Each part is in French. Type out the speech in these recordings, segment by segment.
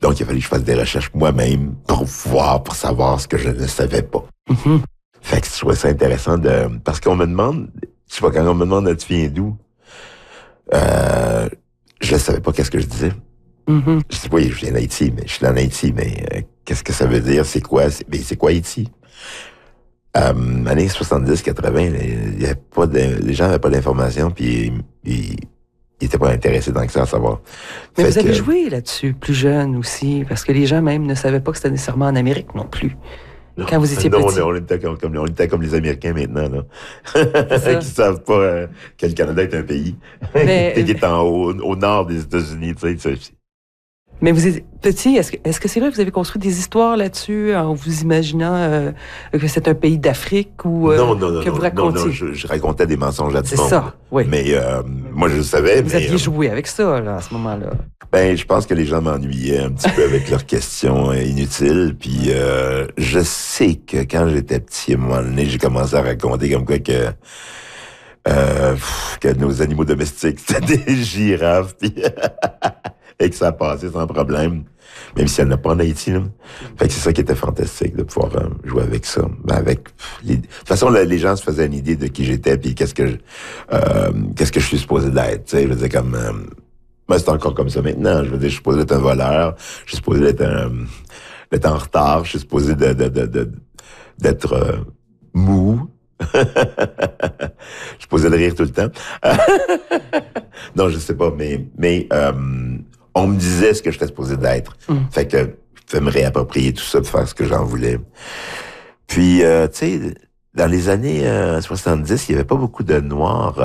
Donc, il a fallu que je fasse des recherches moi-même pour savoir ce que je ne savais pas. Mm-hmm. Fait que je trouvais ça intéressant parce qu'on me demande, je sais pas, quand on me demande tu viens d'où, je ne savais pas qu'est-ce que je disais. Mm-hmm. Je dis, oui, je viens d'Haïti, mais je suis en Haïti, mais qu'est-ce que ça veut dire? C'est quoi? C'est quoi Haïti? Années 70-80, les gens n'avaient pas d'informations, puis ils n'étaient pas intéressés tant que ça à savoir. Mais vous avez joué là-dessus, plus jeune aussi, parce que les gens même ne savaient pas que c'était nécessairement en Amérique non plus. Non, quand vous étiez petit. On était comme les Américains maintenant, là. Qui savent pas que le Canada est un pays. Mais, qui est au nord des États-Unis, tu sais. Mais vous êtes petit, est-ce que c'est vrai que vous avez construit des histoires là-dessus en vous imaginant que c'est un pays d'Afrique ou que vous racontiez? Non, je racontais des mensonges à tout le monde. C'est ça, oui. Mais moi, je le savais. Vous aviez joué avec ça, là, à ce moment-là. Ben, je pense que les gens m'ennuyaient un petit peu avec leurs questions inutiles. Puis je sais que quand j'étais petit, à un moment donné, j'ai commencé à raconter comme quoi que nos animaux domestiques, c'était des girafes. Puis et que ça passait sans problème, même si elle n'a pas en Haïti. Là. Fait que c'est ça qui était fantastique, de pouvoir jouer avec ça. Ben de toute façon, les gens se faisaient une idée de qui j'étais, puis qu'est-ce que je suis supposé d'être. Tu sais, je veux dire, comme... ben, c'est encore comme ça maintenant. Je veux dire, je suis supposé être un voleur, je suis supposé d'être en retard, je suis supposé d'être mou. Je suis supposé de rire tout le temps. Non, je sais pas, mais on me disait ce que j'étais supposé d'être. Fait que je pouvais me réapproprier tout ça, de faire ce que j'en voulais. Puis, tu sais, dans les années 70, il y avait pas beaucoup de Noirs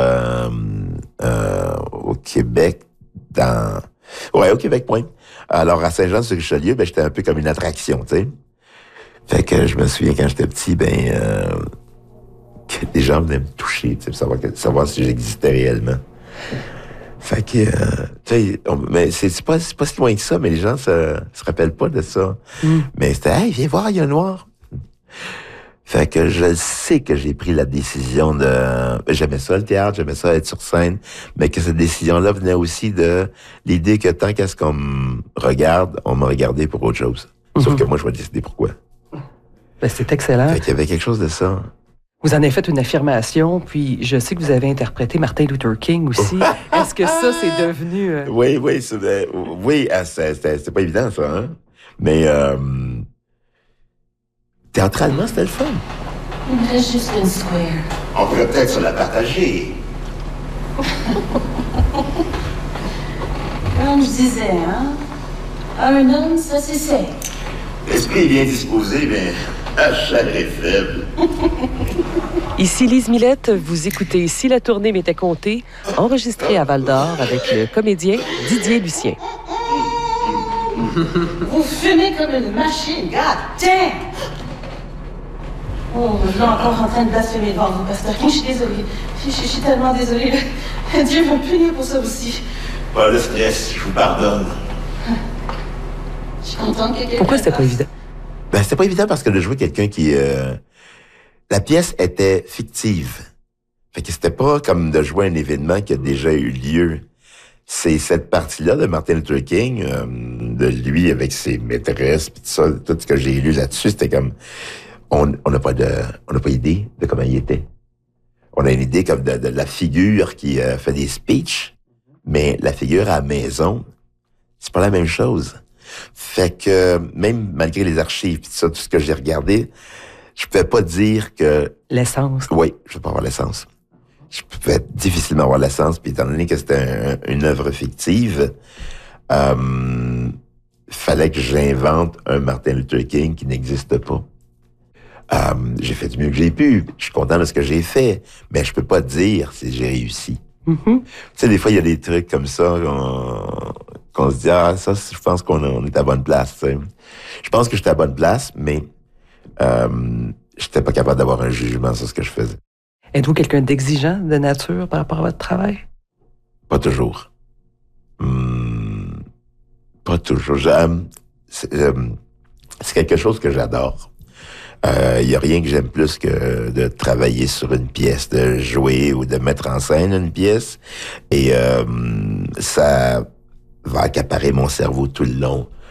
au Québec. Au Québec, point. Alors, à Saint-Jean-sur-Richelieu, ben, j'étais un peu comme une attraction, tu sais. Fait que je me souviens, quand j'étais petit, que des gens venaient me toucher, tu sais, pour savoir si j'existais réellement. Fait que, tu sais, mais c'est pas si loin que ça, mais les gens se rappellent pas de ça. Mais c'était, hey, viens voir, il y a un noir. Fait que je sais que j'ai pris la décision j'aimais ça le théâtre, j'aimais ça être sur scène, mais que cette décision-là venait aussi de l'idée que tant qu'à ce qu'on me regarde, on m'a regardé pour autre chose. Sauf que moi, je vais décider pourquoi. Ben, c'est excellent. Fait qu'il y avait quelque chose de ça. Vous en avez fait une affirmation, puis je sais que vous avez interprété Martin Luther King aussi. Est-ce que ça, c'est devenu... Oui, c'était pas évident, ça, hein? Mais théâtralement, c'était le fun. Il me reste juste une square. On pourrait peut-être se la partager. Comme je disais, hein? Un homme, ça c'est sec. L'esprit est bien disposé, mais la chair est faible. Ici Lise Millette, vous écoutez Si la tournée m'était comptée, enregistrée à Val-d'Or avec le comédien Didier Lucien. Vous fumez comme une machine, god damn! Oh, je suis encore en train de blasphémer devant vous, pasteur King, je suis désolée. Je suis tellement désolée. Dieu va me punir pour ça aussi. Pas de stress, je vous pardonne. Je suis contente que quelqu'un... Pourquoi c'était pas évident? Ben, c'était pas évident parce que de jouer quelqu'un qui... La pièce était fictive. Fait que c'était pas comme de jouer un événement qui a déjà eu lieu. C'est cette partie-là de Martin Luther King, de lui avec ses maîtresses, pis tout ça, tout ce que j'ai lu là-dessus, c'était comme... On n'a pas idée de comment il était. On a une idée comme de la figure qui fait des speeches, mais la figure à la maison, c'est pas la même chose. Fait que même malgré les archives pis tout ça, tout ce que j'ai regardé, je pouvais pas dire que... L'essence. Oui, je peux pas avoir l'essence. Je pouvais difficilement avoir l'essence, puis étant donné que c'était une œuvre fictive, fallait que j'invente un Martin Luther King qui n'existe pas. J'ai fait du mieux que j'ai pu. Je suis content de ce que j'ai fait, mais je peux pas dire si j'ai réussi. Tu sais, des fois, il y a des trucs comme ça qu'on se dit, ça, je pense qu'on est à bonne place. T'sais. Je pense que j'étais à bonne place, mais j'étais pas capable d'avoir un jugement sur ce que je faisais. Êtes-vous quelqu'un d'exigeant de nature par rapport à votre travail? Pas toujours. Pas toujours. C'est quelque chose que j'adore. Il y a rien que j'aime plus que de travailler sur une pièce, de jouer ou de mettre en scène une pièce. Et ça va accaparer mon cerveau tout le long.